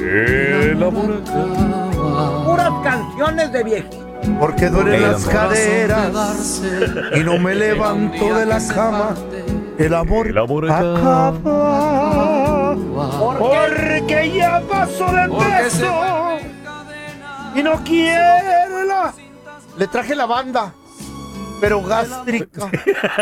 el amor acaba. Puras canciones de viejitos. Porque duelen las caderas y no me levanto de la cama. El amor acaba. Porque ya pasó de peso y no quiero la... Le traje la banda, pero gástrica.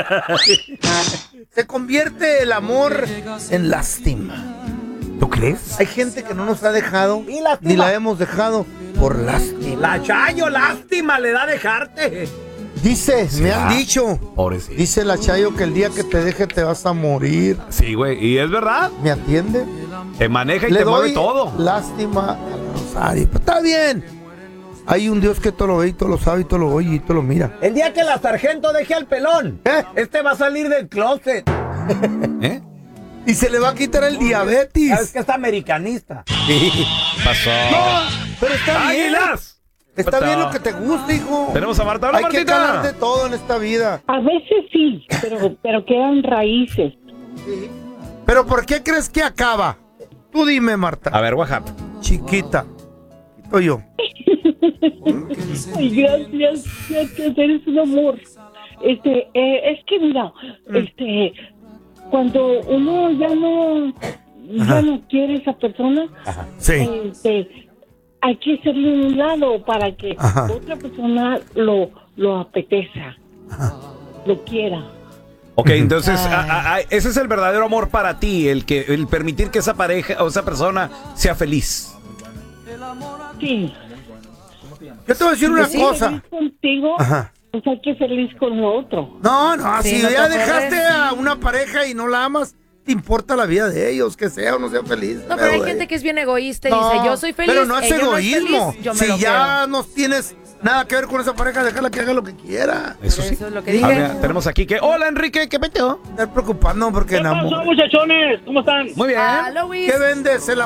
Se convierte el amor en lástima. ¿Tú crees? Hay gente que no nos ha dejado ni la hemos dejado por lástima. La Chayo, lástima le da dejarte. Dice, me han dicho. Pobrecito. Dice la Chayo que el día que te deje te vas a morir. Sí, güey, y es verdad. ¿Me atiende? Te maneja y Le te mueve doy todo. lástima al Rosario. Pero está bien. Hay un Dios que todo lo ve y todo lo sabe y todo lo oye y todo lo mira. El día que la sargento deje al pelón, este va a salir del closet. ¿Eh? Y se le va a quitar el diabetes. ¿Sabes que es americanista? Pasó. No, pero está bien. ¡Águilas! Está bien lo que te gusta, hijo. Tenemos a Marta. Hola, Hay que Martita. calar de todo en esta vida. A veces sí, pero quedan raíces. Pero ¿por qué crees que acaba? Tú dime, Marta. A ver, WhatsApp. Chiquita. Quito yo. Ay, gracias, eres un amor. Es que mira, cuando uno ya no quiere a esa persona, Sí. hay que hacerle un lado para que otra persona lo apetezca, lo quiera. Ok, entonces ese es el verdadero amor para ti, el permitir que esa pareja o esa persona sea feliz. Sí. Yo te voy a decir una cosa. Feliz contigo, pues hay que ser feliz con lo otro. No, Sí, si no te ya aferres. dejaste a una pareja y no la amas, te importa la vida de ellos, que sea o no sea feliz. No, pero hay gente que es bien egoísta y No, dice, yo soy feliz. pero no es ella egoísmo. feliz, yo me Si lo ya no tienes nada que ver con esa pareja, déjala que haga lo que quiera. Eso sí. Eso es lo que A dije. ver, tenemos aquí que... Hola, Enrique, ¿qué peteo? Estar preocupando porque ¿Qué pasó, enamora. muchachones? ¿Cómo están? Muy bien. Ah, Luis. ¿Qué vendes?